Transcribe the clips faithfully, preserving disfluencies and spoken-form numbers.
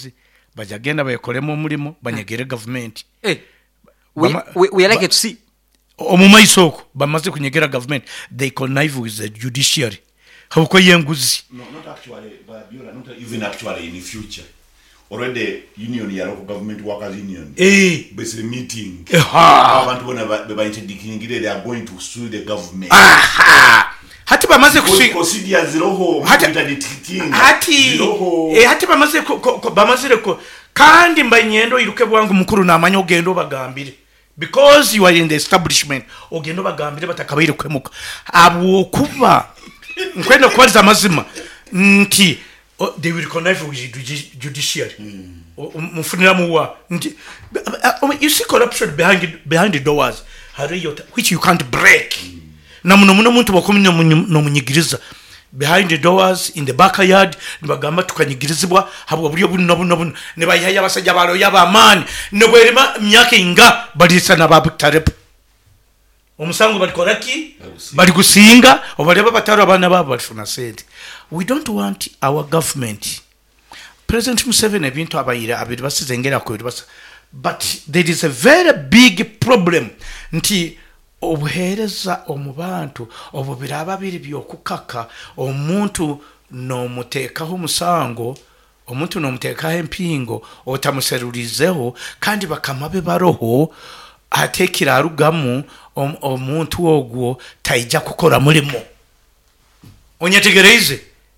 abakozi bajagenda bayekolemu omulimo banyegere government eh we, Bama, we, we like ba, to see omumaiso okwo bamaze kunyegera government they connive with the judiciary hauko yenguzi no not actually but you are not even actually in the future already union ya local government workers union eh basically meeting ha abantu bona ba interdictingire they are going to sue the government aha hati bamaze kusinga procedure ziroho interdicting hati eh hati bamaze ko bamaze ko kandi mbanyendo iruke bwangu mukuru namanyo gendo bagambire because you are in the establishment ogendo bagambire batakabaire kwemuka abo kuba nkwenda kwaliza amazima nti oh, they will connive with judiciary mufunira muwa nti you see corruption behind behind the doors which you can't break mm. na muno muno muntu bakomye no munyigiriza behind the doors in the backyard nibagamba tukanyigirizibwa habwo buriyo buno buno buno ne bayaya basajja balo yabamani ne bwerema myaka inga balisa na babutarep omusango bali koraki bali gusinga obaleba bataro abana babo balifuna sente. We don't want our government President Museveni ebintu abayira abiri basizengera ko basa but there is a very big problem nti obuhereza omubantu obubira ababiri byokukaka omuntu no mutekaho musango omuntu no mutekaho empingo otamuserulizeho kandi bakamabe baroho atekira arugamu omuntu ogwo taija kukora mulimo onyetegereze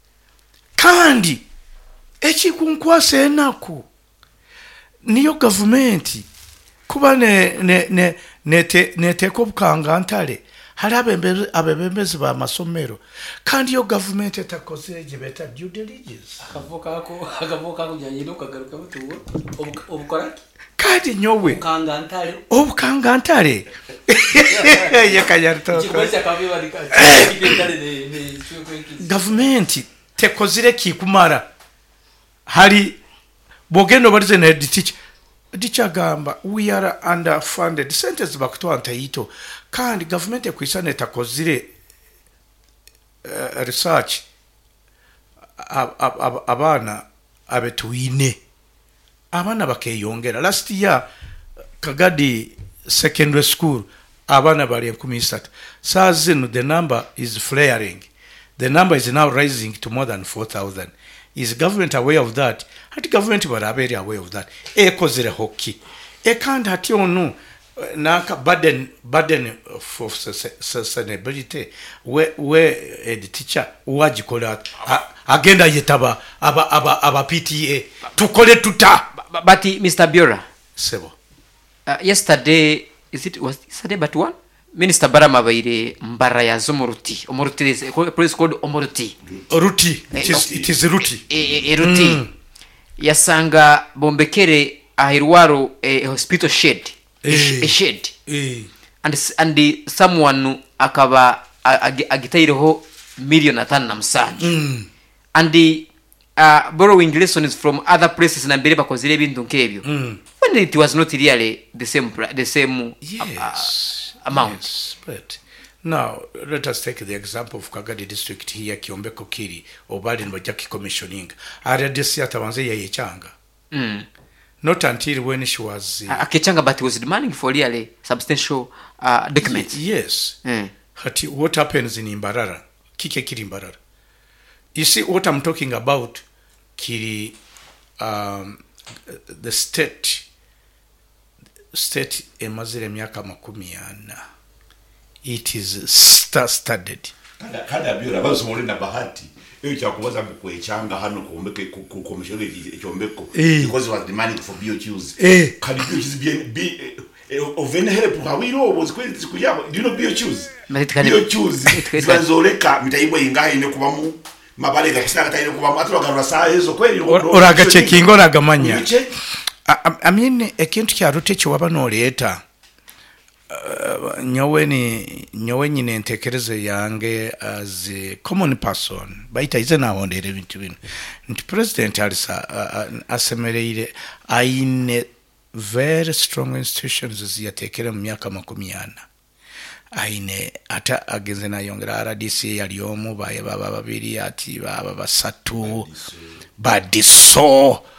kandi ekikunkwase enaku niyo government kuba ne ne ne nete neteko bukanga ntale halabe abebembezi ba masomero kandi yo government etakoze jibeta due diligence akavuka ko akavuka ko janye lokagaruka butuwo obukora kandi nyowe bukanga ntale obukanga ntale yakayarto kikwese akabiba dikati kitale ne ne government tekozire kikumara hari bogendo barize na teach dichagamba we are underfunded centers bakutwa ntayito kandi government ekwisana etakozire uh, research ab, ab, ab, abana abetuine abana bakeyongera last year Kagadi secondary school abana bali nkumi isatu sazino the number is flaring the number is now rising to more than four thousand. Is government aware of that? Hati government were very aware of that. E kozire hoki. E kandi hati onu naka burden burden for sustainability we we the teacher wajikola agenda yetaba aba aba aba P T A tukole tuta but Mister Biora sebo uh, yesterday is it was yesterday but one Minister Barama baire mbara ya zomoruti omoruti is police called omoruti ruti it is it is ruti e, e ruti mm. yasanga bombekere ahirwaro a hospital shed e, a shed e. and and the, someone akaba agitaireho million atano na msanje mm. and the uh, borrowing lessons from other places na mbere bakozire ibintu nkebyo mm. when it was not really the same the same yes. uh, amount. Yes, but now let us take the example of Kagadi district here Kiombeko Kiri obali nbajaki commissioning are this yata wanze ya yechanga mm. not until when she was uh, akechanga but was demanding for really substantial uh, documents. Yes mm. Hati what happens in Imbarara kike Kiri Imbarara you see what I'm talking about Kiri um, the state state emazire myaka makumi ana it is star studied kada kada Biora bazomole na bahati eyo cyakubaza kwechanga hano kuombeke ku commission echombeko because was demanding for B O Qs eh can B O Qs be of any help hawiro was kwezi kujabo do you know B O Qs B O Qs bazoleka mitaibo ingahe ne kubamu mabale gakisaka taine kubamu atwagarura saa ezo kweli oraga checking oragamanya I mean ekintu kya rutechi wabano leta uh, nyowe ni nyowe nyine ntekereze yange as a common person baita ize na ondere bintu bino nti president alisa uh, asemereire aine very strong institutions ziyatekera mu myaka makumi ana aine ata agenze na yongera R D C yali omu baye baba babiri ati baba basatu badiso